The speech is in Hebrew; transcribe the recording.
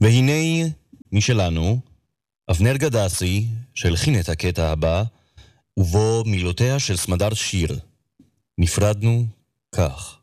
והנה משלנו, אבנר גדסי, שהלחין את הקטע הבא, ובו מילותיה של סמדר שיר. נפרדנו כך.